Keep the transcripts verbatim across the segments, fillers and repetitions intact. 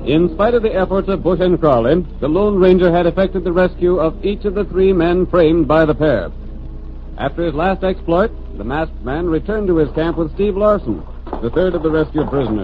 In spite of the efforts of Bush and Crowley, the Lone Ranger had effected the rescue of each of the three men framed by the pair. After his last exploit, the masked man returned to his camp with Steve Larson, the third of the rescued prisoners.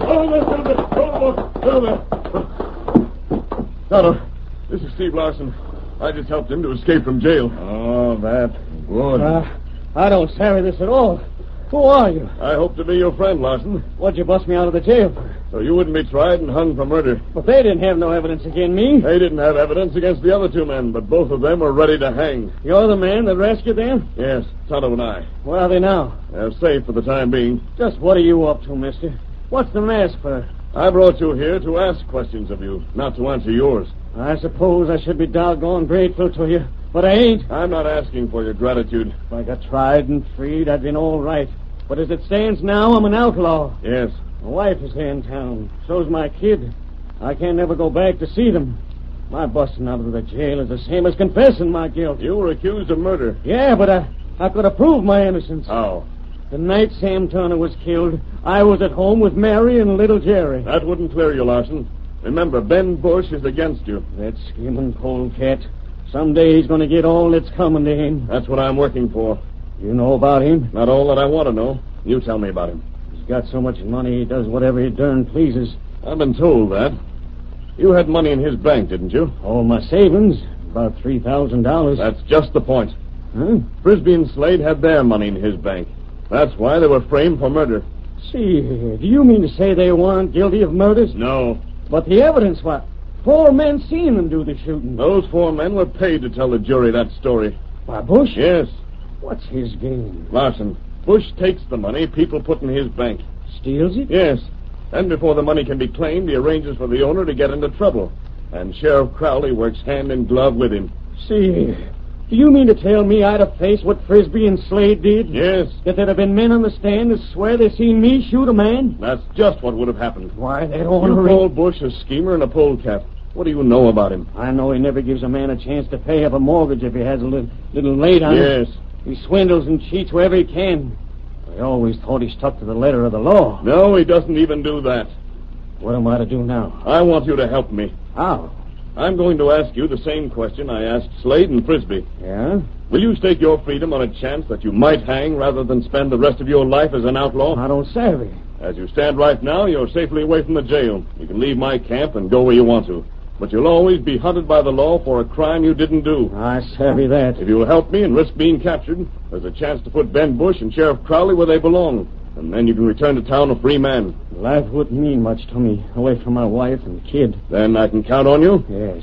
Tonto, this is Steve Larson. I just helped him to escape from jail. Oh, that's good. Uh, I don't savvy this at all. Who are you? I hope to be your friend, Larson, What'd you bust me out of the jail for? so you wouldn't be tried and hung for murder. But they didn't have no evidence against me. They didn't have evidence against the other two men, but both of them were ready to hang. You're the man that rescued them? Yes, Tonto and I. Where are they now? They're safe for the time being. Just what are you up to, mister? What's the mask for? I brought you here to ask questions of you, not to answer yours. I suppose I should be doggone grateful to you, but I ain't. I'm not asking for your gratitude. If I got tried and freed, I'd been all right. But as it stands now, I'm an outlaw. Yes. My wife is here in town. So's my kid. I can't never go back to see them. My busting out of the jail is the same as confessing my guilt. You were accused of murder. Yeah, but I, I could have proved my innocence. How? The night Sam Turner was killed, I was at home with Mary and little Jerry. That wouldn't clear you, Larson. Remember, Ben Bush is against you. That scheming polecat. Someday he's going to get all that's coming to him. That's what I'm working for. You know about him? Not all that I want to know. You tell me about him. He's got so much money he does whatever he darn pleases. I've been told that. You had money in his bank, didn't you? All my savings, about three thousand dollars. That's just the point. Huh? Frisbee and Slade had their money in his bank. That's why they were framed for murder. See, do you mean to say they weren't guilty of murders? No. But the evidence, what? Four men seen them do the shooting. Those four men were paid to tell the jury that story. By Bush? Yes. What's his game? Larson, Bush takes the money people put in his bank. Steals it? Yes. And before the money can be claimed, he arranges for the owner to get into trouble. And Sheriff Crowley works hand in glove with him. See, do you mean to tell me I'd have faced what Frisbee and Slade did? Yes. That there'd have been men on the stand that swear they seen me shoot a man? That's just what would have happened. Why, that You ornery... call Bush a schemer and a polecat. What do you know about him? I know he never gives a man a chance to pay up a mortgage if he has a little, little late on it. Yes. He swindles and cheats wherever he can. I always thought he stuck to the letter of the law. No, he doesn't even do that. What am I to do now? I want you to help me. How? I'm going to ask you the same question I asked Slade and Frisbee. Yeah? Will you stake your freedom on a chance that you might hang rather than spend the rest of your life as an outlaw? I don't savvy. As you stand right now, you're safely away from the jail. You can leave my camp and go where you want to. But you'll always be hunted by the law for a crime you didn't do. I savvy that. If you'll help me and risk being captured, there's a chance to put Ben Bush and Sheriff Crowley where they belong. And then you can return to town a free man. Life wouldn't mean much to me, away from my wife and kid. Then I can count on you? Yes.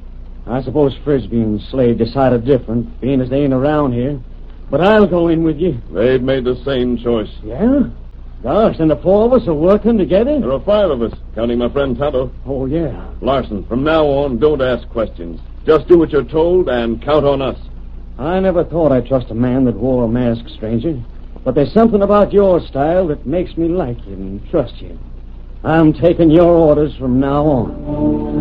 I suppose Frisbee and Slade decided different, being as they ain't around here. But I'll go in with you. They've made the same choice. Yeah? Gosh, and the four of us are working together? There are five of us, counting my friend Tonto. Oh, yeah. Larson, from now on, don't ask questions. Just do what you're told and count on us. I never thought I'd trust a man that wore a mask, stranger. But there's something about your style that makes me like you and trust you. I'm taking your orders from now on.